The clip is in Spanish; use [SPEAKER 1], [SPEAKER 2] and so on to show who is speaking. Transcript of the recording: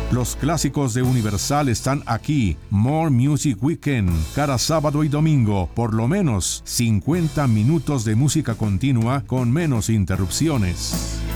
[SPEAKER 1] Los clásicos de Universal están aquí. More Music Weekend, cada sábado y domingo, por lo menos 50 minutos de música continua con menos interrupciones.